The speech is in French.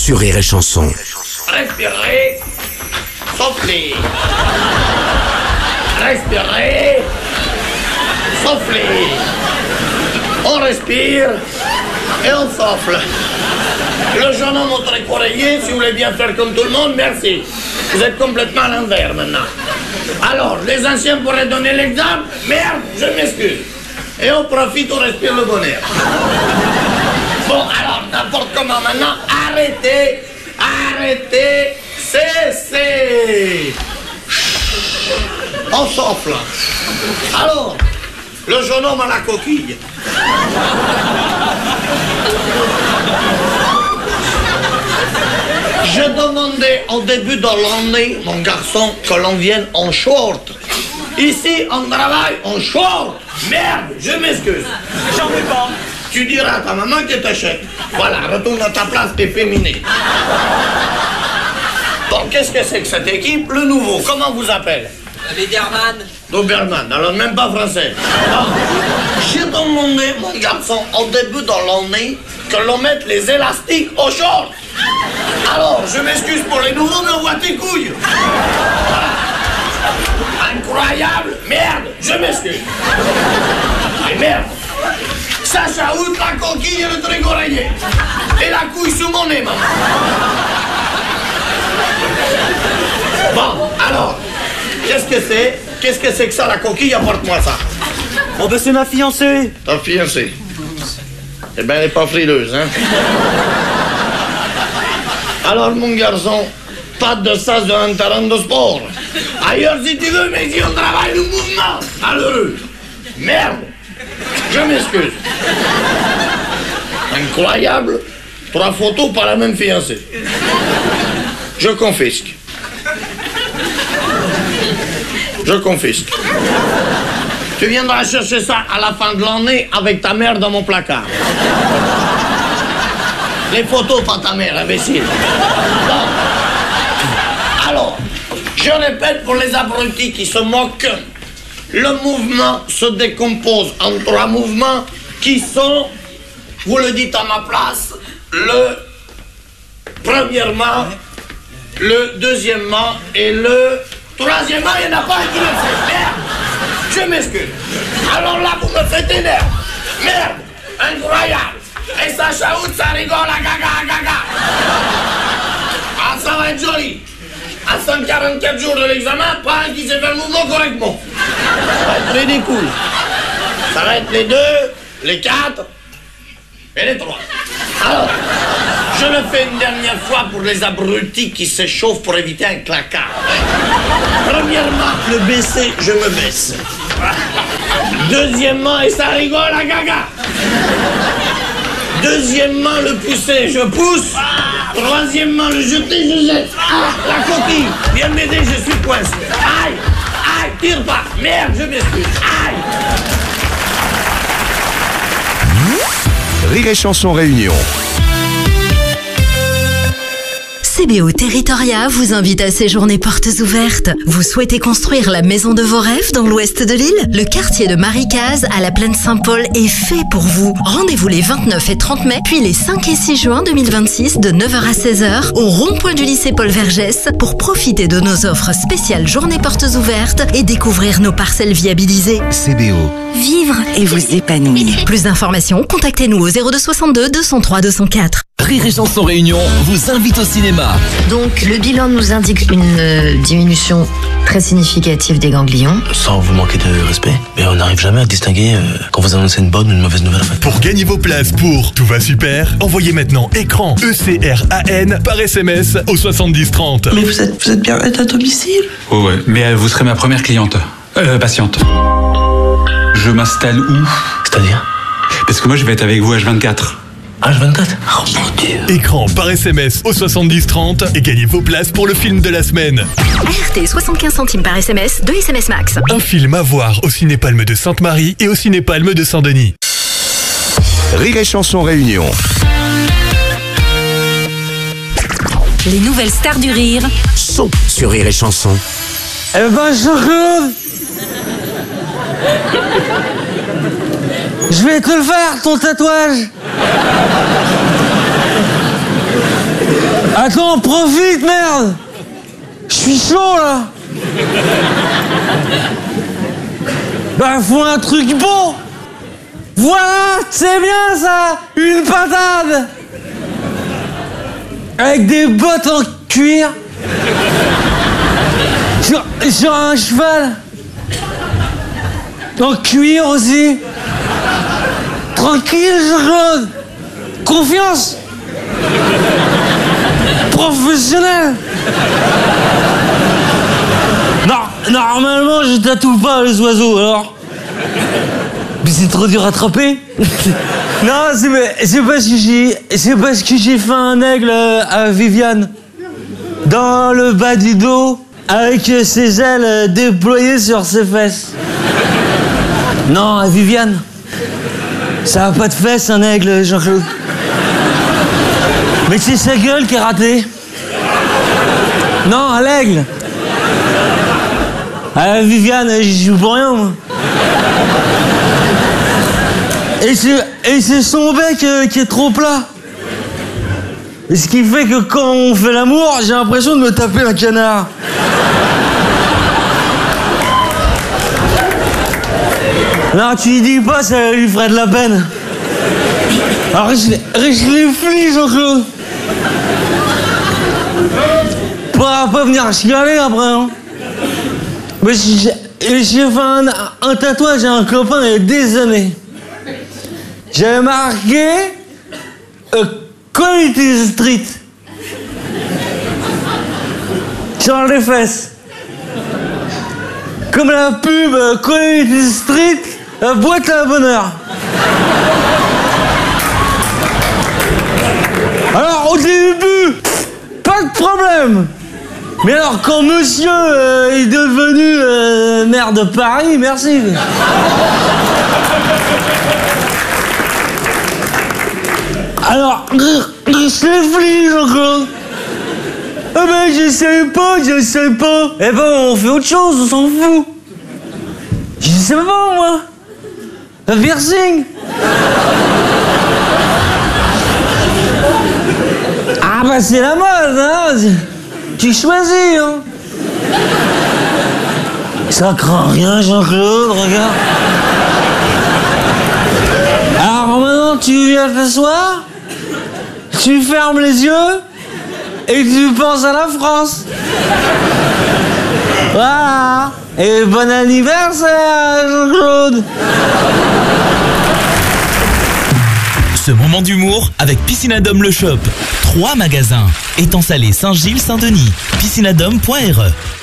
sur Rire et Chanson. Respirez, soufflez. Respirez, soufflez. On respire et on souffle. Le jeune homme au oreiller, si vous voulez bien faire comme tout le monde, merci. Vous êtes complètement à l'envers maintenant. Alors, les anciens pourraient donner l'exemple. Merde, je m'excuse. Et on profite, on respire le bon air. Bon, alors, n'importe comment maintenant, arrêtez, cessez. On souffle. Alors, le jeune homme à la coquille. Je demandais au début de l'année, mon garçon, que l'on vienne en short. Ici, on travaille en short. Merde, je m'excuse. J'en veux pas. Tu diras à ta maman que t'achètes. Voilà, retourne à ta place, t'es féminé. Bon, qu'est-ce que c'est que cette équipe? Le nouveau, comment vous appelle? Biederman. Doberman, alors même pas français. Bon, j'ai demandé, mon garçon, au début de l'année, que l'on mette les élastiques aux shorts. Alors, je m'excuse pour les nouveaux, mais on voit tes couilles. Voilà. Incroyable, merde, je m'excuse. Et merde. Sacha outre la coquille et le truc oreiller. Et la couille sous mon nez, maman. Bon, alors, qu'est-ce que c'est? Qu'est-ce que c'est que ça, la coquille? Apporte-moi ça. Oh ben c'est ma fiancée. Ta fiancée? Eh ben, elle n'est pas frileuse, hein? Alors, mon garçon, pas de ça sur un terrain de sport. Ailleurs, si tu veux, mais si on travaille le mouvement. Malheureux. Merde. Je m'excuse. Incroyable. 3 photos par la même fiancée. Je confisque. Je confisque. Tu viendras chercher ça à la fin de l'année avec ta mère dans mon placard. Les photos, pas ta mère, imbécile. Bon. Alors, je répète pour les abrutis qui se moquent, le mouvement se décompose en 3 mouvements qui sont, vous le dites à ma place, le premièrement, le deuxièmement et le troisièmement, il n'y en a pas un qui le fait. Merde, je m'excuse. Alors là, vous me faites énerve. Merde, incroyable. Et ça chaoute, ça rigole, à gaga. Ah, ça va être joli. À 144 jours de l'examen, pas un qui sait faire le mouvement correctement. Ça va être ridicule. Ça va être les 2, les 4 et les 3. Alors, je le fais une dernière fois pour les abrutis qui s'échauffent pour éviter un claquard. Premièrement, le baisser, je me baisse. Deuxièmement, et ça rigole, à gaga. Deuxièmement, le pousser, je pousse. Troisièmement, le jeter, je jette. Ah, la coquille. Viens m'aider, je suis coincé. Aïe, tire pas. Merde, je m'excuse. Aïe. Rire et Chanson Réunion. CBO Territoria vous invite à séjourner portes ouvertes. Vous souhaitez construire la maison de vos rêves dans l'ouest de l'île? Le quartier de Maricaz à la plaine Saint-Paul est fait pour vous. Rendez-vous les 29 et 30 mai, puis les 5 et 6 juin 2026 de 9h à 16h au rond-point du lycée Paul Vergès pour profiter de nos offres spéciales journée portes ouvertes et découvrir nos parcelles viabilisées. CBO. Vivre et vous épanouir. Plus d'informations, contactez-nous au 02 62 203 204. Rire et Chanson Réunion vous invite au cinéma. Donc le bilan nous indique une diminution très significative des ganglions. Sans vous manquer de respect, mais on n'arrive jamais à distinguer quand vous annoncez une bonne ou une mauvaise nouvelle en fait. Pour gagner vos places pour Tout va super, envoyez maintenant écran ECRAN par SMS au 70 30. Mais vous êtes bien à domicile? Ouais, mais vous serez ma première cliente. Patiente. Je m'installe où? C'est-à-dire? Parce que moi je vais être avec vous H24. H24? Oh mon Dieu. Écran par SMS au 70 30 et gagnez vos places pour le film de la semaine. ART 75 centimes par SMS, 2 SMS max. Un film à voir au Cinépalme de Sainte-Marie et au Cinépalme de Saint-Denis. Rire et Chanson Réunion. Les nouvelles stars du rire Sont sur Rire et Chanson. Bonjour Claude. Je vais te le faire ton tatouage. Attends, profite, merde. Je suis chaud, là. Bah, faut un truc bon. Voilà, c'est bien, ça. Une patate. Avec des bottes en cuir. Sur un cheval. En cuir aussi. Tranquille, Jean-Claude. Confiance. Professionnel. Non, normalement, je tatoue pas les oiseaux, alors. Mais c'est trop dur à attraper. Non, c'est parce que j'ai fait un aigle à Viviane. Dans le bas du dos, avec ses ailes déployées sur ses fesses. Non, à Viviane. Ça a pas de fesses, un aigle, Jean-Claude. Mais c'est sa gueule qui est ratée. Non, à l'aigle. À Viviane, j'y joue pour rien, moi. Et c'est son bec qui est trop plat. Et ce qui fait que quand on fait l'amour, j'ai l'impression de me taper un canard. Non, tu lui dis pas, ça lui ferait de la peine. Alors je les flie, Jean-Claude. Pourra pas venir chialer après, hein. Mais j'ai fait un tatouage à un copain il y a des années. J'avais marqué Quality Street sur les fesses. Comme la pub Quality Street, la boîte à bonheur. Alors au début, pas de problème. Mais alors quand monsieur est devenu maire de Paris, merci. Alors, je les flie, Jean-Claude. Ah ben, je sais pas. Eh ben, on fait autre chose, on s'en fout. Je sais pas, moi. Un piercing. Ah bah, c'est la mode, hein. Tu choisis, hein. Ça craint rien, Jean-Claude, regarde. Alors maintenant, tu viens t'asseoir. Tu fermes les yeux et tu penses à la France. Voilà. Et bon anniversaire, Jean-Claude. Ce moment d'humour avec Piscinadome Le Shop. 3 magasins. Étang Salé, Saint-Gilles, Saint-Denis. Piscinadome.re